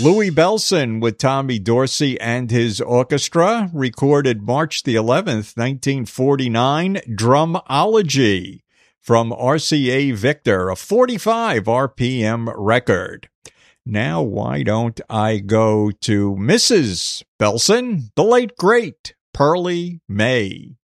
Louis Bellson with Tommy Dorsey and his orchestra recorded March the 11th, 1949, Drumology from RCA Victor, a 45 RPM record. Now, why don't I go to Mrs. Bellson, the late, great Pearlie May.